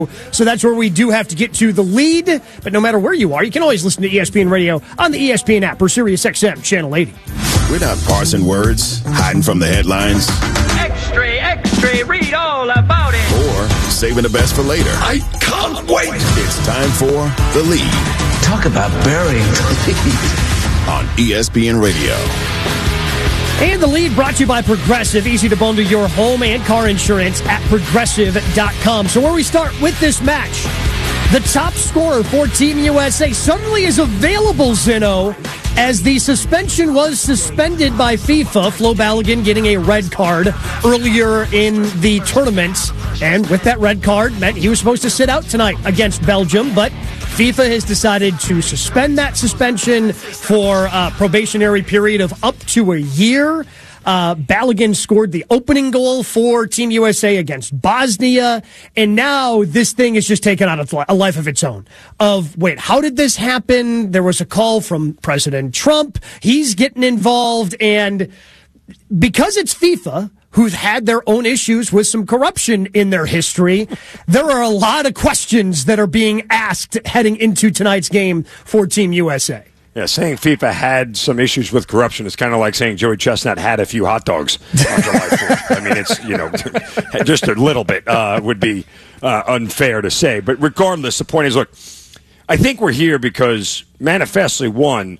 So that's where we do have to get to the lead. But no matter where you are, you can always listen to ESPN Radio on the ESPN app or Sirius XM Channel 80. We're not parsing words, hiding from the headlines. Extra, extra, read all about it. Or saving the best for later. I can't wait. It's time for The Lead. Talk about burying the lead. On ESPN Radio. And The Lead brought to you by Progressive. Easy to bundle your home and car insurance at Progressive.com. So where we start with this match, the top scorer for Team USA suddenly is available, Zeno, as the suspension was suspended by FIFA. Flo Balogun getting a red card earlier in the tournament. And with that red card, meant he was supposed to sit out tonight against Belgium, but FIFA has decided to suspend that suspension for a probationary period of up to a year. Balogun scored the opening goal for Team USA against Bosnia, and now this thing is just taken on a life of its own. Wait, how did this happen? There was a call from President Trump. He's getting involved, and because it's FIFA, who's had their own issues with some corruption in their history, there are a lot of questions that are being asked heading into tonight's game for Team USA. Yeah, saying FIFA had some issues with corruption is kind of like saying Joey Chestnut had a few hot dogs on July 4th. I mean, it's, just a little bit would be unfair to say. But regardless, the point is, look, I think we're here because manifestly, one,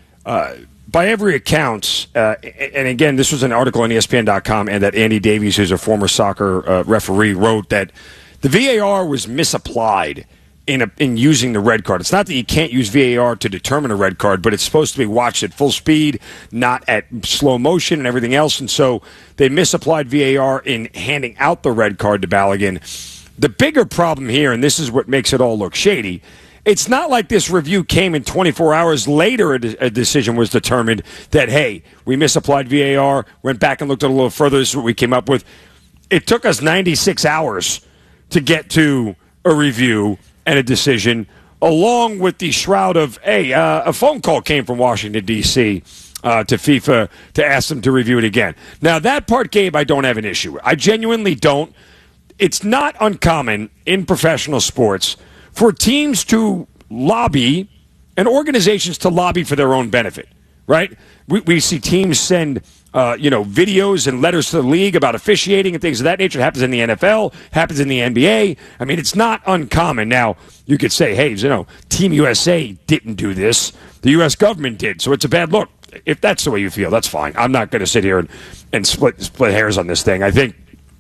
by every account, and again, this was an article on ESPN.com, and that Andy Davies, who's a former soccer referee, wrote that the VAR was misapplied in using the red card. It's not that you can't use VAR to determine a red card, but it's supposed to be watched at full speed, not at slow motion and everything else. And so they misapplied VAR in handing out the red card to Balogun. The bigger problem here, and this is what makes it all look shady, it's not like this review came in 24 hours later a decision was determined that, hey, we misapplied VAR, went back and looked at it a little further, this is what we came up with. It took us 96 hours to get to a review and a decision, along with the shroud of, hey, a phone call came from Washington, D.C. To FIFA to ask them to review it again. Now, that part, Gabe, I don't have an issue with. I genuinely don't. It's not uncommon in professional sports for teams to lobby and organizations to lobby for their own benefit, right? We see teams send videos and letters to the league about officiating and things of that nature. It happens in the NFL, happens in the NBA. I mean, it's not uncommon. Now, you could say, hey, Team USA didn't do this. The U.S. government did, so it's a bad look. If that's the way you feel, that's fine. I'm not going to sit here and split hairs on this thing. I think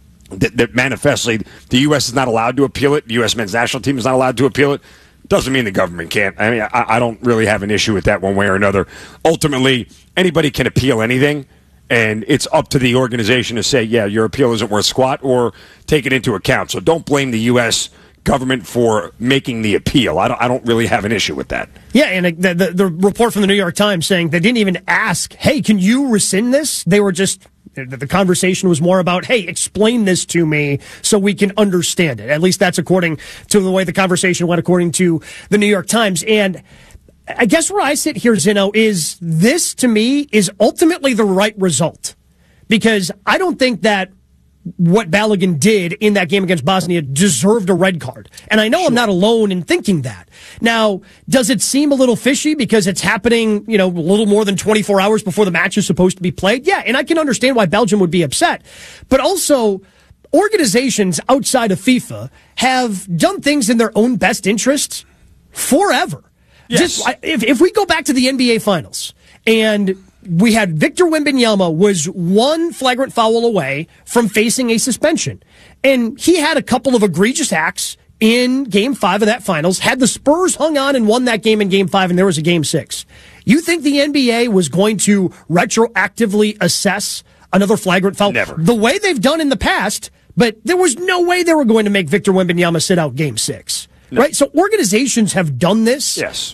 that manifestly the U.S. is not allowed to appeal it. The U.S. men's national team is not allowed to appeal it. Doesn't mean the government can't. I mean, I don't really have an issue with that one way or another. Ultimately, anybody can appeal anything. And it's up to the organization to say, yeah, your appeal isn't worth squat, or take it into account. So don't blame the U.S. government for making the appeal. I don't really have an issue with that. Yeah, and the report from the New York Times saying they didn't even ask, hey, can you rescind this? They were just, the conversation was more about, hey, explain this to me so we can understand it. At least that's according to the way the conversation went, according to the New York Times. And I guess where I sit here, Zeno, is this, to me, is ultimately the right result. Because I don't think that what Balogun did in that game against Bosnia deserved a red card. And I know I'm not alone in thinking that. Now, does it seem a little fishy because it's happening, a little more than 24 hours before the match is supposed to be played? Yeah, and I can understand why Belgium would be upset. But also, organizations outside of FIFA have done things in their own best interests forever. Yes. If we go back to the NBA Finals, and we had Victor Wembanyama was one flagrant foul away from facing a suspension, and he had a couple of egregious acts in Game 5 of that Finals, had the Spurs hung on and won that game in Game 5, and there was a Game 6. You think the NBA was going to retroactively assess another flagrant foul? Never. The way they've done in the past, but there was no way they were going to make Victor Wembanyama sit out Game 6. No. Right? So organizations have done this. Yes.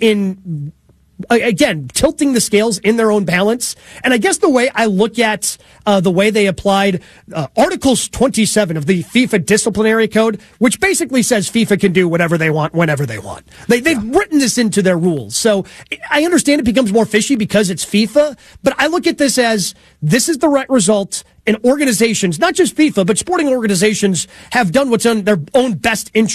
In again, tilting the scales in their own balance. And I guess the way I look at the way they applied Articles 27 of the FIFA Disciplinary Code, which basically says FIFA can do whatever they want, whenever they want. They've written this into their rules. So I understand it becomes more fishy because it's FIFA, but I look at this as this is the right result. and organizations, not just FIFA, but sporting organizations have done what's in their own best interest.